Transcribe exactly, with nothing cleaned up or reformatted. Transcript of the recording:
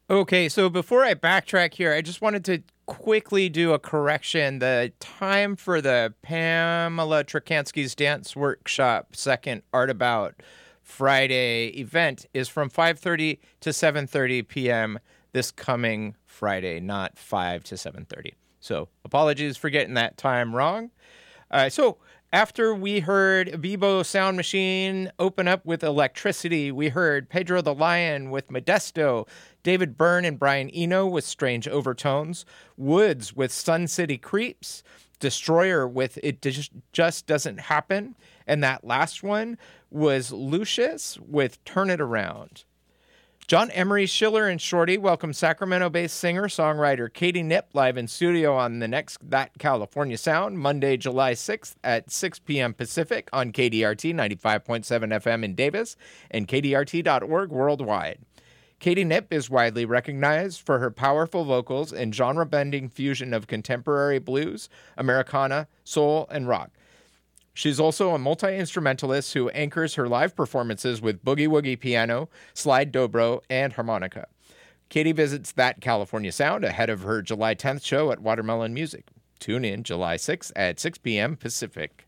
Okay, so before I backtrack here, I just wanted to quickly do a correction. The time for the Pamela Trakansky's Dance Workshop second Art About Friday event is from five thirty to seven thirty p.m. this coming Friday, not five to seven thirty. So apologies for getting that time wrong. Uh, so after we heard Bebo Sound Machine open up with Electricity, we heard Pedro the Lion with Modesto, David Byrne and Brian Eno with Strange Overtones, Woods with Sun City Creeps, Destroyer with It Just, Just Doesn't Happen, and that last one was Lucius with Turn It Around. John Emery, Schiller, and Shorty welcome Sacramento-based singer-songwriter Katie Knipp live in studio on the next That California Sound, Monday, July sixth at six p.m. Pacific on K D R T ninety-five point seven F M in Davis and K D R T dot org worldwide. Katie Knipp is widely recognized for her powerful vocals and genre-bending fusion of contemporary blues, Americana, soul, and rock. She's also a multi-instrumentalist who anchors her live performances with boogie-woogie piano, slide dobro, and harmonica. Katie visits That California Sound ahead of her July tenth show at Watermelon Music. Tune in July sixth at six p.m. Pacific.